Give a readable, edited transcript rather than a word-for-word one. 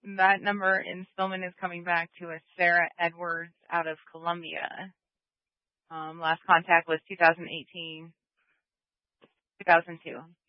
That number in Spillman is coming back to a Sarah Edwards out of Columbia. Last contact was 2018, 2002.